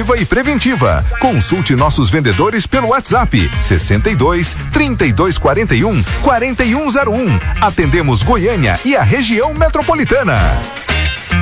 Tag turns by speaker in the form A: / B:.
A: corretiva e preventiva. Consulte nossos vendedores pelo WhatsApp 62 3241 4101. Atendemos Goiânia e a região metropolitana.